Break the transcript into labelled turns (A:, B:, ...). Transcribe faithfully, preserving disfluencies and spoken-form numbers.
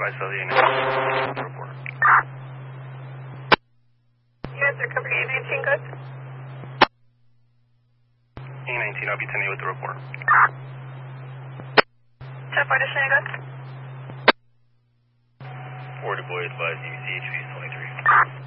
A: advise Philly and report.
B: Yes, sir, company A nineteen, good?
A: A nineteen, I'll be ten with the report.
B: ten four to Shanghai, good?
A: Four deploy advise U C H V twenty-three.